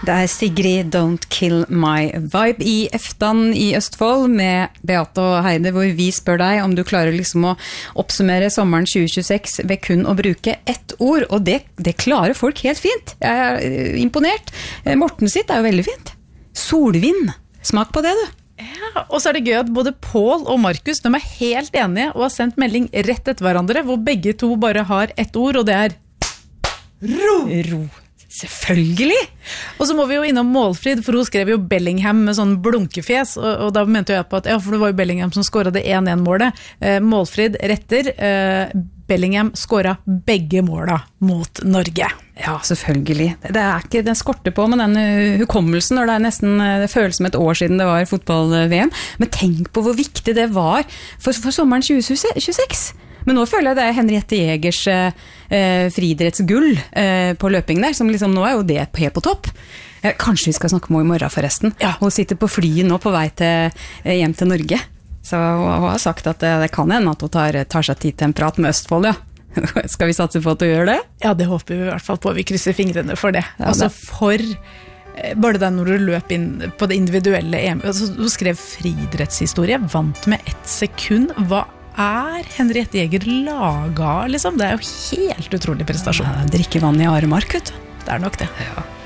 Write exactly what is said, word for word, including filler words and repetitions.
Det er Sigrid Don't Kill My Vibe i Eftan i Østfold med Beate og Heide, hvor vi spør deg om du klarer liksom å oppsummere sommeren tjue tjueseks ved kun å bruke ett ord, og det, det klarer folk helt fint. Jeg er imponert. Morten sitt er jo veldig fint. Solvind. Smak på det, du. Ja, og så er det gøy at både Paul og Markus, de er helt enige og har sendt melding rett etter hverandre, hvor begge to bare har ett ord, og det er ro. Ro. Selvfølgelig! Og så må vi jo innom Målfrid, for hun skrev jo Bellingham med sånn blunkefjes, og, og da mente jeg på at, ja, for det var jo Bellingham som skåret det en en-målet. Eh, Målfrid retter, eh, Bellingham skåret begge måla mot Norge. Ja, selvfølgelig. Det er ikke den skorter på med den hukommelsen når det er nesten, det føles som et år siden det var fotball-V M. Men tenk på hvor viktig det var for, for sommeren tjue tjueseks. Men nå føler jeg det er Henriette Jegers eh, friidrettsgull eh, på løping der, som liksom nå er jo det helt på topp. Eh, kanskje vi skal snakke med henne i morgen forresten. Ja. Hun sitter på flyet nå på vei til, eh, hjem til Norge. Så hun, hun har sagt at det, det kan hende at hun tar, tar seg tid til en prat med Østfold, ja. Skal vi satse på at hun gjør det? Ja, det håper vi i hvert fall på. Vi krysser fingrene for det. Ja, altså det. for... Bare det når du løp inn på det individuelle E M. Altså, hun skrev friidrettshistorie, vant med ett sekund. Hva er Henriette Jeger laga, liksom? Det er jo helt utrolig prestasjon. Ja, drikke vann i Aremark, vet du. Det er nok det. Ja.